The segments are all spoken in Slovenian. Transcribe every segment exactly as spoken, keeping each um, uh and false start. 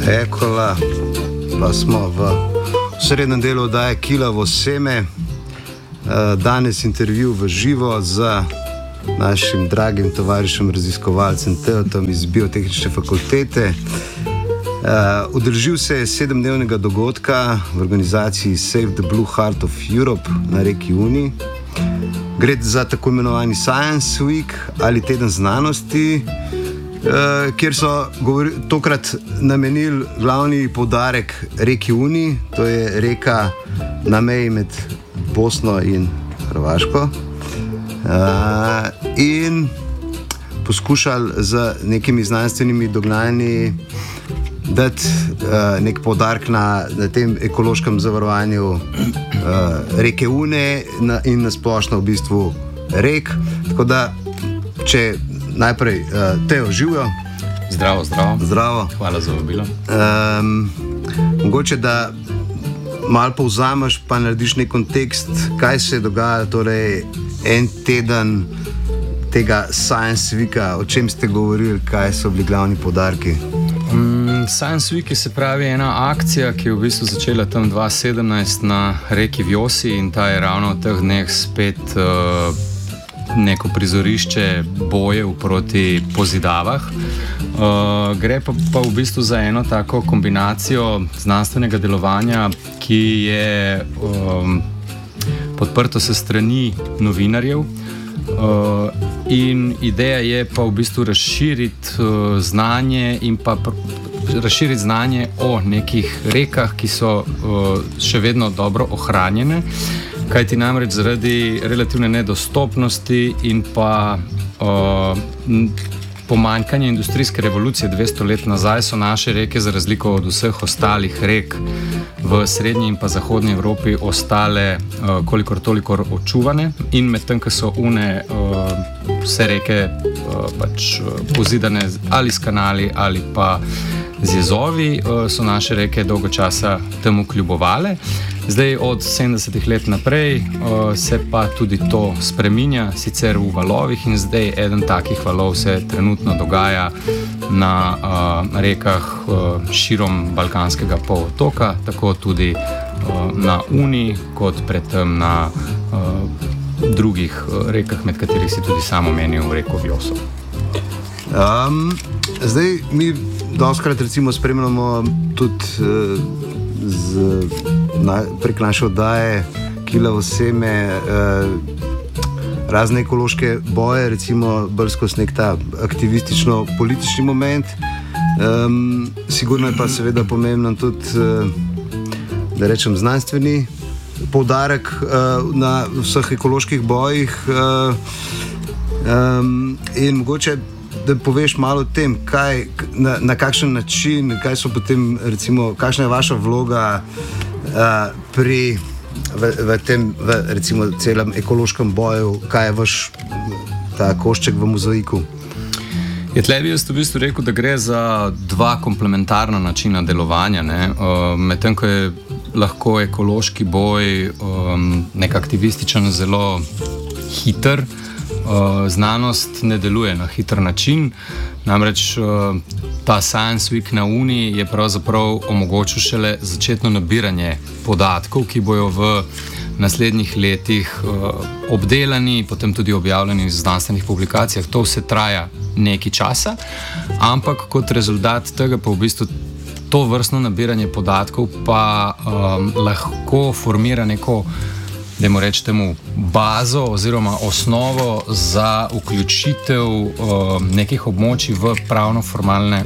Ekola, pa smo v srednjem delu oddaje Kilavo seme. Danes intervju v živo z našim dragim tovarišem raziskovalcem Teotom iz Biotehnične fakultete. Udeležil se je sedemdnevnega dogodka v organizaciji Save the Blue Heart of Europe na reki Uni. Gre za tako imenovani Science Week ali teden znanosti, Uh, kjer so govori, tokrat namenili glavni poudarek reki Uni, to je reka na meji med Bosno in Hrvaško, uh, in poskušali z nekimi znanstvenimi dognanji dati uh, nek poudarek na, na tem ekološkem zavarovanju uh, reke Une na, in na splošno v bistvu rek. Tako da, če najprej, uh, Teo, živijo. Zdravo, zdravo. Zdravo. Hvala za vabilo. Um, mogoče, da malo povzameš, pa narediš nek kontekst, kaj se dogaja, torej en teden tega Science Weeka, o čem ste govorili, kaj so bili glavni poudarki? Um, Science Week je, se pravi, ena akcija, ki je v bistvu začela tam dva tisoč sedemnajst na reki Vjosi in ta je ravno v teh dneh spet uh, neko prizorišče bojev proti pozidavah. Uh, gre pa, pa v bistvu za eno tako kombinacijo znanstvenega delovanja, ki je um, podprto se strani novinarjev. Uh, in ideja je pa v bistvu razširiti uh, znanje in pa pr- razširiti znanje o nekih rekah, ki so uh, še vedno dobro ohranjene. Kaj ti namreč zaradi relativne nedostopnosti in pa uh, pomanjkanja industrijske revolucije dvesto let nazaj so naše reke, za razliko od vseh ostalih rek v srednji in pa zahodnji Evropi, ostale uh, kolikor toliko očuvane, in medtem, ko so une uh, vse reke uh, pač uh, pozidane ali s kanali ali pa z jezovi, uh, so naše reke dolgo časa temu kljubovale. Zdaj, od sedemdesetih let naprej, uh, se pa tudi to spreminja, sicer v valovih, in zdaj eden takih valov se trenutno dogaja na uh, rekah uh, širom Balkanskega polotoka, tako tudi uh, na Uni, kot predtem na uh, drugih uh, rekah, med katerih si tudi sam omenil reko Vjoso. Um, zdaj, mi dostakrat recimo spremljamo tudi uh, z Na, prek naše oddaje Kilavo seme eh, razne ekološke boje, recimo bolj skozi nek ta aktivistično-politični moment. Um, sigurno je pa seveda pomembno tudi, eh, da rečem, znanstveni poudarek eh, na vseh ekoloških bojih. Eh, um, in mogoče, da poveš malo o tem, kaj, na, na kakšen način, kaj so potem, recimo, kakšna je vaša vloga Uh, pri v, v tem, v, recimo, celem ekološkem boju, kaj je vaš ta košček v mozaiku? Je tle bi jaz v bistvu rekel, da gre za dva komplementarna načina delovanja. Uh, Medtem, ko je lahko ekološki boj um, nek aktivističen, zelo hiter, uh, znanost ne deluje na hiter način. Namreč uh, ta Science Week na Uni je pravzaprav omogočil šele začetno nabiranje podatkov, ki bojo v naslednjih letih uh, obdelani, potem tudi objavljeni v znanstvenih publikacijah. To vse traja nekaj časa, ampak kot rezultat tega pa v bistvu to vrstno nabiranje podatkov pa um, lahko formira neko, dajmo reči temu, bazo oziroma osnovo za vključitev uh, nekih območij v pravno-formalne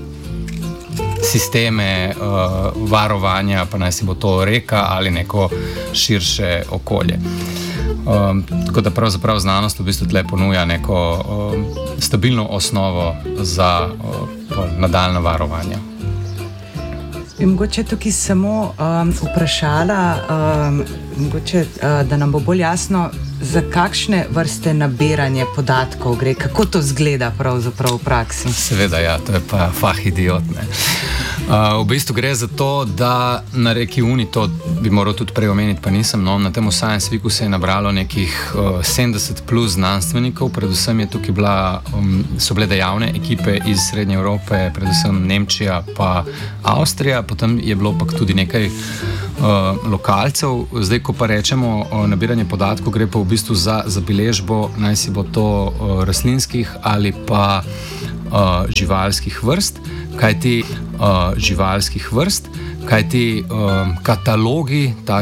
sisteme uh, varovanja, pa naj si bo to reka ali neko širše okolje. Um, tako da pravzaprav znanost v bistvu tle ponuja neko um, stabilno osnovo za uh, nadaljnje varovanje. Bi mogoče tukaj samo um, vprašala, um, mogoče, uh, da nam bo bolj jasno, za kakšne vrste nabiranje podatkov gre, kako to izgleda pravzaprav v praksi? Seveda, ja, to je pa fah idiot, ne. Uh, v bistvu gre za to, da na reki Uni, to bi moral tudi prej omeniti, pa nisem, no, na tem Science Weeku se je nabralo nekih uh, sedemdeset plus znanstvenikov, predvsem je tukaj bila, um, so bile dejavne ekipe iz Srednje Evrope, predvsem Nemčija pa Avstrija, potem je bilo pa tudi nekaj uh, lokalcev. Zdaj, ko pa rečemo uh, nabiranje podatkov, gre pa v bistvu za zabeležbo, naj si bo to uh, rastlinskih ali pa uh, živalskih vrst, kajti uh, živalskih vrst, kajti uh, katalogi